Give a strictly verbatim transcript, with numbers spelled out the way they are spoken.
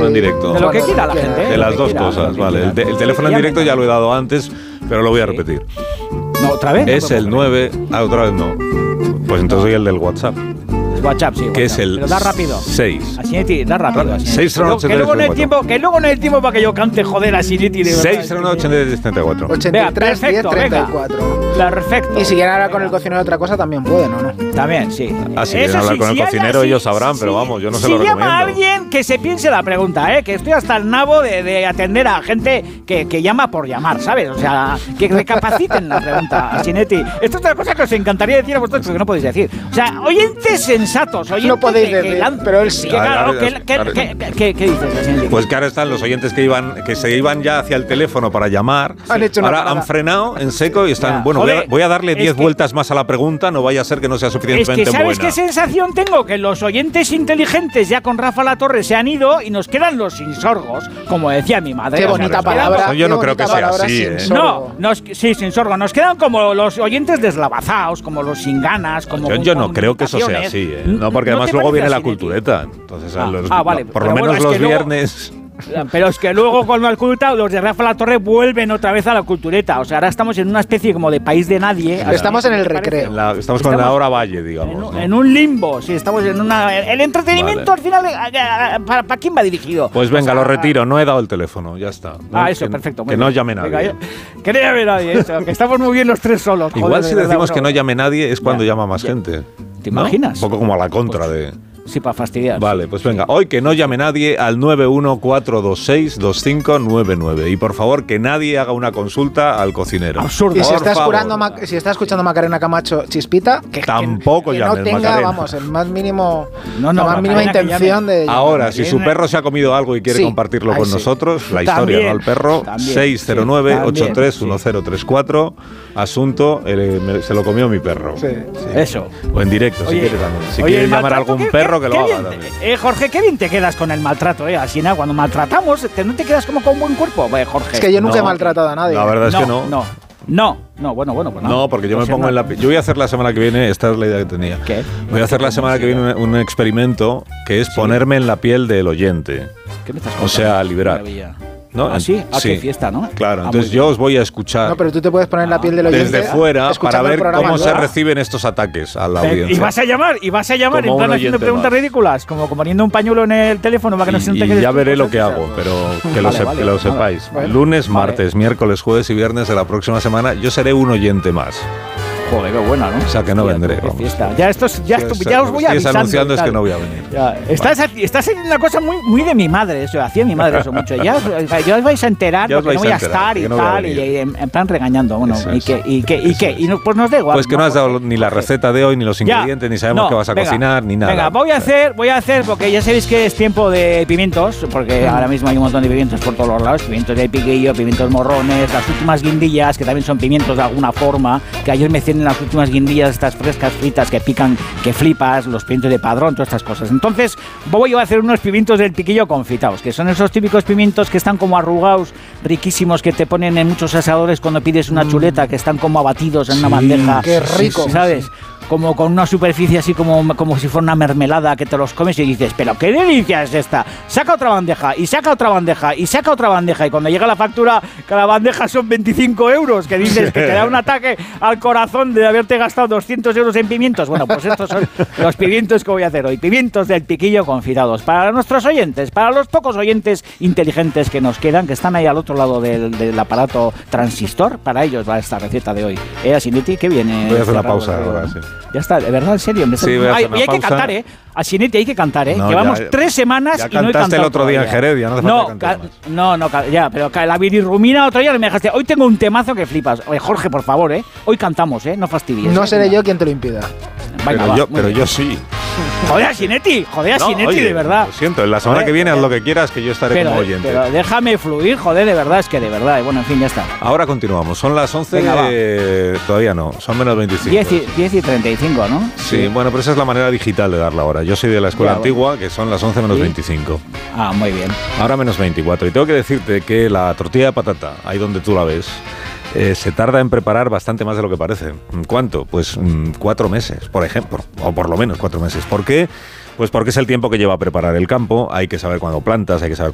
teléfono en directo? De lo que quiera la gente. De las dos cosas, vale. El, te, el teléfono en directo ya lo he dado antes, pero lo voy a repetir. No, ¿otra vez? Es el nueve... Ah, otra vez no. Pues entonces soy el del WhatsApp. WhatsApp, sí. Que es el Pero da rápido. seis. Asinetti, da rápido. seis cero nueve que, luego no hay tiempo, que luego no hay tiempo para que yo cante, joder, a Asinetti. seis cero nueve ochenta y tres treinta y cuatro. ochenta y tres diez treinta y cuatro. Perfecto. Y si quieren hablar con el cocinero de otra cosa, también pueden, ¿o no? También, sí. Ah, si quieren hablar sí, con el si cocinero, habla, ellos sí, sabrán, sí, pero vamos, yo no si se lo recomiendo. llama a alguien, que se piense la pregunta, ¿eh? Que estoy hasta el nabo de, de atender a gente que, que llama por llamar, ¿sabes? O sea, que recapaciten la pregunta, Asinetti. Esto es otra cosa que os encantaría decir a vosotros, pero que no podéis decir. O sea, oyentes sensatos, oyentes no podéis que, decir, que lan- pero él sí. que, claro, Ahora, que- ahora, que- ahora. que- que- ¿Qué dices, Asinetti? Pues que ahora están los oyentes que iban, que se iban ya hacia el teléfono para llamar. Han hecho una ahora parada. han frenado en seco y están. Ya, Bueno, voy a, joder, voy a darle es diez que- vueltas más a la pregunta, no vaya a ser que no sea Es suficientemente que ¿sabes buena. qué sensación tengo? Que los oyentes inteligentes ya con Rafa Latorre se han ido y nos quedan los insorgos, como decía mi madre. Qué O sea, bonita nos quedan- palabra. Yo no qué creo que bonita sea palabra así, sin ¿eh? sorgo. No, nos, sí, sin sorgo. Nos quedan como los oyentes deslavazados, como los sin ganas, como Yo, con yo no creo que eso sea comunicaciones. así, ¿eh? No, porque ¿No además te luego parece viene la así, cultureta. Entonces, Ah, los- ah, vale, por pero lo menos bueno, es los que luego- viernes. Pero es que luego con la culta los de Rafa Latorre vuelven otra vez a la cultureta. O sea, ahora estamos en una especie como de país de nadie. Estamos en el ¿Te parece? recreo. En la- estamos con la hora valle, digamos. En un, ¿no? en un limbo, sí, estamos en una... El entretenimiento Vale. al final, ¿para, para, para quién va dirigido? Pues venga, O sea, lo retiro, no he dado el teléfono, ya está. Ah, No, eso, que, perfecto. muy Que no bien. llame nadie. Venga, yo- que no llame nadie, eso, que estamos muy bien los tres solos. Igual joder, si de verdad, decimos bueno. que no llame nadie es cuando Ya, llama más ya. gente. ¿Te ¿no? imaginas? Un poco como a la contra de... Sí, para fastidiar. Vale, pues venga, hoy que no llame nadie al nueve uno cuatro dos seis dos cinco nueve nueve. Y por favor, que nadie haga una consulta al cocinero. Absurdo. Y si Por está, favor. escurando Ma- si está escuchando Macarena Camacho Chispita, que, Tampoco que, que no llames tenga, Macarena. vamos, el más mínimo, No, no, la más mínima Macarena que intención llame. de... Ahora, si su Viene- perro se ha comido algo y quiere Sí, compartirlo ahí con sí. nosotros, la historia, También, ¿no? El perro, también, seis cero nueve ocho tres uno sí. cero tres cuatro. Asunto, eh, me- se lo comió mi perro. Sí. Eso. O en directo, si Oye, quiere también. Si oye, quiere el llamar a maltrato, algún qué- perro, qué- que lo qué haga bien también. te- Eh, Jorge, qué bien te quedas con el maltrato, ¿eh? Así nada, cuando maltratamos, te- ¿no te quedas como con un buen cuerpo, eh, Jorge? Es que yo nunca No, he maltratado a nadie. La verdad es que no. No, no, no, bueno, bueno, pues no. No, porque yo Pues me pongo no. en la... pi- Yo voy a hacer la semana que viene, esta es la idea que tenía. ¿Qué? Voy a hacer la semana que viene un, un experimento que es ponerme en la piel del oyente. ¿Qué me estás O contando? sea, liberar. Maravilla. ¿No? ¿Ah, sí? Ah, Sí. qué fiesta, ¿no? Claro, Ah, entonces muy yo bien. os voy a escuchar No, pero tú te puedes poner en la piel del oyente desde fuera para escuchando el ver programa. cómo se ¿verdad? reciben estos ataques a la Eh, audiencia. y vas a llamar, y vas a llamar, Como en plan un haciendo oyente preguntas más. ridículas, como, como poniendo un pañuelo en el teléfono para que no se note Y- que y eres ya tú, veré lo cosas que de hago, esas. pero que lo, Vale, sep- vale, que lo vale. sepáis. Bueno. Lunes, Vale. martes, miércoles, jueves y viernes de la próxima semana yo seré un oyente más. Joder, qué buena, ¿no? O sea, que no Hostia, vendré, qué vamos. fiesta. Ya, esto es- ya, Sí, esto- o sea, ya os lo voy que sigues avisando. anunciando y es que tal. no voy a venir. Ya, estás, estás en una cosa muy, muy de mi madre, eso, hacía mi madre eso mucho. Ya, os- ya os vais a enterar Ya os porque no vais voy a a enterar, estar y que no voy a tal, y, venir. y en, en plan regañando. Bueno, Eso y es. que, y que, y Eso que, es. y no, pues nos da igual. Pues que no has dado ni la receta de hoy, ni los Ya. ingredientes, ni sabemos No, qué vas a venga, cocinar, ni nada. Venga, voy a hacer, voy a hacer, porque ya sabéis que es tiempo de pimientos, porque ahora mismo hay un montón de pimientos por todos los lados, pimientos de piquillo, pimientos morrones, las últimas guindillas, que también son pimientos de alguna forma, que ayer me hacían las últimas guindillas, estas frescas fritas que pican, que flipas, los pimientos de padrón, todas estas cosas. Entonces, voy a hacer unos pimientos del piquillo confitados, que son esos típicos pimientos que están como arrugados, riquísimos, que te ponen en muchos asadores cuando pides una chuleta, que están como abatidos en una bandeja. qué rico. ¿Sabes? Como con una superficie así como, como si fuera una mermelada que te los comes y dices, pero qué delicia es esta. Saca otra bandeja y saca otra bandeja y saca otra bandeja y cuando llega la factura cada bandeja son veinticinco euros, que dices que te da un ataque al corazón de haberte gastado doscientos euros en pimientos. Bueno, pues estos son los pimientos que voy a hacer hoy. Pimientos del piquillo confitados. Para nuestros oyentes, para los pocos oyentes inteligentes que nos quedan, que están ahí al otro lado del, del aparato transistor, para ellos va esta receta de hoy. ¿Eh, Asinetti? ¿Qué viene? Voy a hacer una cerrado, pausa ¿verdad? ahora, sí. Ya está, de verdad, en serio. Me está- Sí, voy a Ay, hacer una y hay que pausa. cantar, ¿eh? A Sinetti hay que cantar, ¿eh? No, Llevamos ya- tres semanas ya y no he cantaste cantado el otro día en todavía. Jerez, ya no hace falta no, cantar ca- más. no, no, ca- ya, pero ca- la virirrumina otro día no me dejaste. Hoy tengo un temazo que flipas. Oye, Jorge, por favor, ¿eh? Hoy cantamos, ¿eh? No fastidies. No ¿eh? seré yo quien te lo impida. Venga, Pero, va, yo, muy pero bien. yo sí. Joder, a Sinetti, joder, a No, Sinetti, oye, de verdad. Lo siento, la semana Joder, que viene haz pero- lo que quieras, que yo estaré Pero, como oyente. pero déjame fluir, joder, de verdad, es que de verdad. Y bueno, en fin, ya está. Ahora continuamos. Son las once. Venga, va. eh, todavía no, son menos veinticinco. diez y, diez y treinta y cinco, ¿no? Sí, bueno, pero esa es la manera digital de dar la hora. Yo soy de la escuela Ya, bueno. antigua, que son las once menos ¿Sí? veinticinco. Ah, muy bien. Ahora menos veinticuatro. Y tengo que decirte que la tortilla de patata, ahí donde tú la ves, eh, se tarda en preparar bastante más de lo que parece. ¿Cuánto? Pues mm, cuatro meses, por ejemplo. O por lo menos cuatro meses. ¿Por qué? Pues porque es el tiempo que lleva a preparar el campo. Hay que saber cuándo plantas, hay que saber